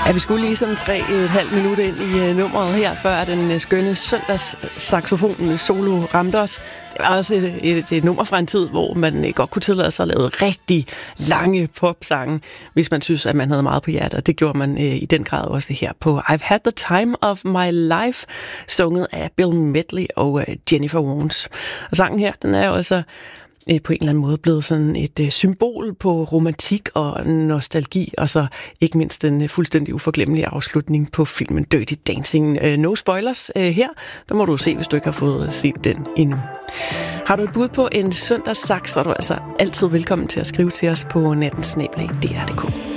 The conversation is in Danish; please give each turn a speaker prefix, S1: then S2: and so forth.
S1: Ja, vi skulle lige sådan 3,5 minutter ind i nummeret her, før den skønne søndags saxofon solo ramte os. Det var også et nummer fra en tid, hvor man godt kunne tillade sig at lave rigtig lange popsange, hvis man synes, at man havde meget på hjertet. Det gjorde man i den grad også det her på I've Had the Time of My Life, sunget af Bill Medley og Jennifer Warnes. Og sangen her, den er jo også på en eller anden måde blevet sådan et symbol på romantik og nostalgi, og så ikke mindst den fuldstændig uforglemmelige afslutning på filmen Dirty Dancing. No spoilers her. Der må du se, hvis du ikke har fået set den endnu. Har du et bud på en søndagssaks, så er du altså altid velkommen til at skrive til os på nattensnabel@dr.dk.